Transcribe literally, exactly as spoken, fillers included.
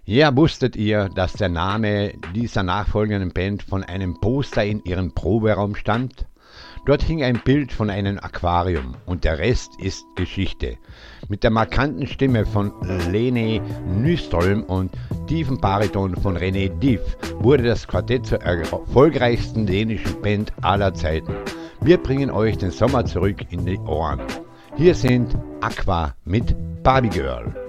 Ja, wusstet ihr, dass der Name dieser nachfolgenden Band von einem Poster in ihrem Proberaum stammt? Dort hing ein Bild von einem Aquarium und der Rest ist Geschichte. Mit der markanten Stimme von Lene Nyström und tiefen Bariton von René Diff wurde das Quartett zur erfolgreichsten dänischen Band aller Zeiten. Wir bringen euch den Sommer zurück in die Ohren. Hier sind Aqua mit Barbie Girl.